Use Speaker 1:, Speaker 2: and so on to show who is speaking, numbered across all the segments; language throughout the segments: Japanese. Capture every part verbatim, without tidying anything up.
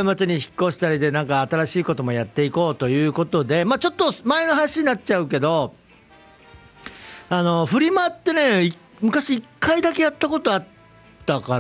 Speaker 1: 町に引っ越したりでなんか新しいこともやっていこうということで、まあちょっと前の話になっちゃうけど、あのフリマってね昔いっかいだけやったことあったから、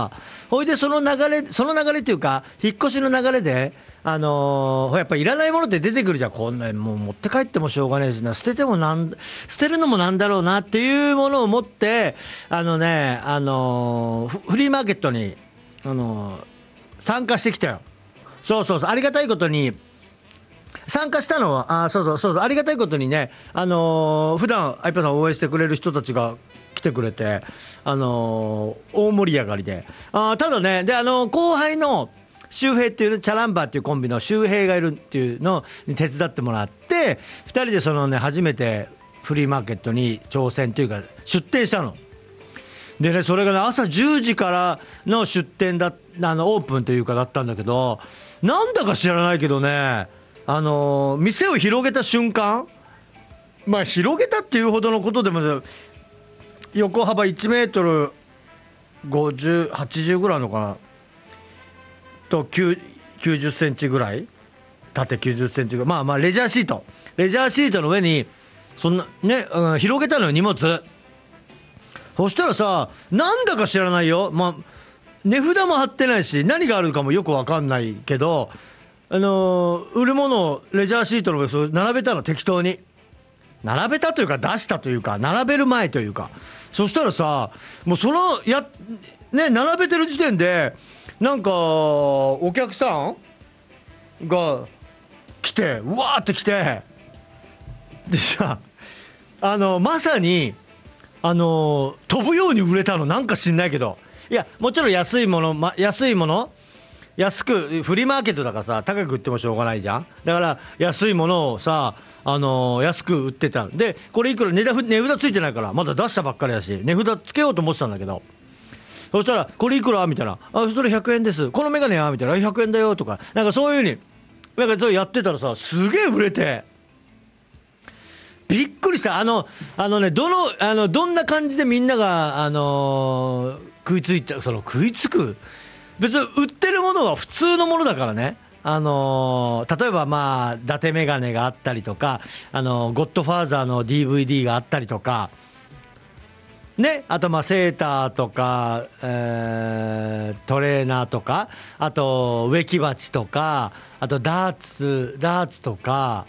Speaker 1: ほいでその流れその流れっていうか引っ越しの流れで、あのー、やっぱいらないものって出てくるじゃん。こんなもう持って帰ってもしょうがないしな、捨ててもなん捨てるのもなんだろうなっていうものを持って、あのねあのー、フリーマーケットに、あのー、参加してきたよ。そうそうそう、ありがたいことに参加したのは、あ、そうそうそうそう、ありがたいことにね、あのー、普段アイパさんを応援してくれる人たちが来てくれて、あのー、大盛り上がりで、あ、ただね、で、あのー、後輩の周平っていうチャランバーっていうコンビの周平がいるっていうのに手伝ってもらって、ふたりでそのね初めてフリーマーケットに挑戦というか出店したのでね、それがね朝じゅうじからの出店だ、あのオープンというかだったんだけど、なんだか知らないけどね、あの店を広げた瞬間、まあ広げたっていうほどのことでも横幅いちメートルごじゅう、はちじゅうぐらいのかなときゅうじゅっセンチぐらい、縦きゅうじゅっセンチぐらい、まあまあレジャーシートレジャーシートの上にそんなね、うん、広げたのよ荷物。そしたらさ、なんだか知らないよ、まあ値札も貼ってないし何があるかもよく分かんないけど、あのー、売るものをレジャーシートの上に並べたの、適当に並べたというか出したというか並べる前というか、そしたらさ、もうそのやね並べてる時点でなんかお客さんが来て、うわーって来て、でさ、あのまさにあの飛ぶように売れたの、なんか知んないけど、いやもちろん安いもの、ま、安いもの安く、フリーマーケットだからさ高く売ってもしょうがないじゃん。だから安いものをさ、あの安く売ってたんで、これいくら値段、値札ついてないからまだ出したばっかりだし値札つけようと思ってたんだけど、そしたらこれいくらみたいな、あ、それひゃくえんです、このメガネはみたいな、ひゃくえんだよとか、なんかそういう風になんかそうやってたらさ、すげえ売れてびっくりした。あのあのね、どのあのどんな感じでみんながあのー、食いついた、その食いつく、別に売ってるものは普通のものだからね。あのー、例えばまあ伊達メガネがあったりとか、あのー、ゴッドファーザーの ディーブイディー があったりとかね、あとまあセーターとか、えー、トレーナーとか、あと植木鉢とか、あとダーツダーツとか、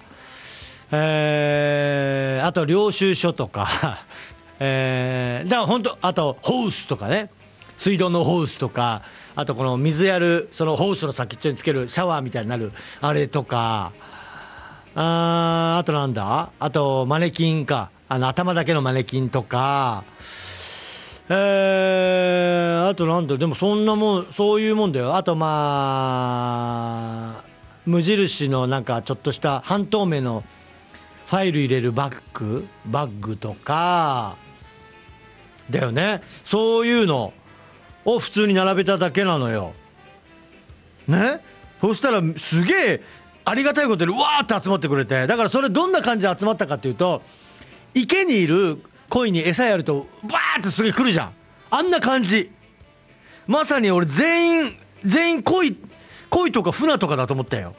Speaker 1: えー、あと領収書とかえー、だから本当、あとホースとかね、水道のホースとか、あとこの水やるそのホースの先っちょにつけるシャワーみたいになるあれとか、あー、あとなんだ、あとマネキンか、あの頭だけのマネキンとか、えー、あとなんだ、でもそんなもん、そういうもんだよ。あとまあ無印のなんかちょっとした半透明のファイル入れるバッグバッグとかだよね。そういうのを普通に並べただけなのよね。そしたらすげえありがたいことでうわーって集まってくれて、だからそれどんな感じで集まったかっていうと、池にいる鯉に餌やるとバーってすげえ来るじゃん、あんな感じ。まさに俺全員全員鯉鯉とか船とかだと思ったよ。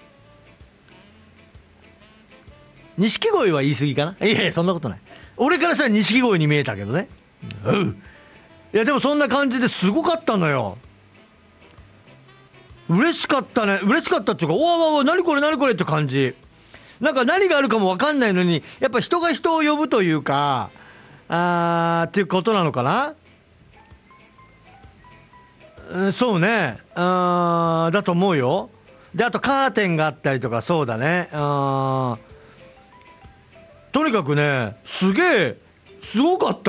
Speaker 1: 錦鯉は言い過ぎかな、いやいやそんなことない、俺からしたら錦鯉に見えたけどね。うん、いやでもそんな感じですごかったのよ。嬉しかったね、嬉しかったっていうか、おわおわ何これ何これって感じ。なんか何があるかも分かんないのに、やっぱ人が人を呼ぶというか、あーっていうことなのかな、うん、そうね、あーだと思うよ。であとカーテンがあったりとか、そうだね、あとにかくねすげえすごかった。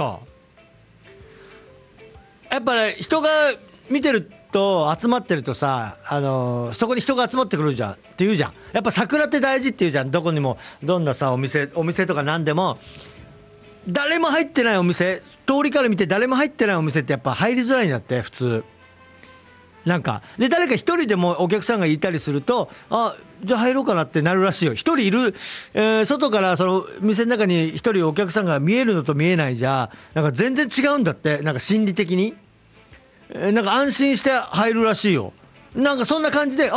Speaker 1: やっぱね人が見てると集まってるとさ、あのー、そこに人が集まってくるじゃんって言うじゃん。やっぱ桜って大事って言うじゃん。どこにもどんなさお店お店とか何でも、誰も入ってないお店、通りから見て誰も入ってないお店ってやっぱ入りづらいんだって普通。なんかで誰か一人でもお客さんがいたりすると、あ、じゃあ入ろうかなってなるらしいよ。一人いる、えー、外からその店の中に一人お客さんが見えるのと見えないじゃなんか全然違うんだって。なんか心理的に、えー、なんか安心して入るらしいよ。なんかそんな感じで、